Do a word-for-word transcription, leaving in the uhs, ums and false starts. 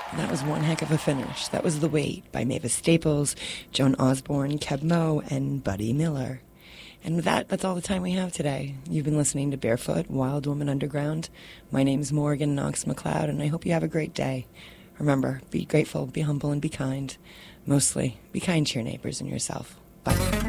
And that was one heck of a finish. That was The Wait by Mavis Staples, Joan Osborne, Keb Mo, and Buddy Miller. And with that, that's all the time we have today. You've been listening to Barefoot, Wild Woman Underground. My name's Morgan Knox McLeod, and I hope you have a great day. Remember, be grateful, be humble, and be kind. Mostly, be kind to your neighbors and yourself. Bye.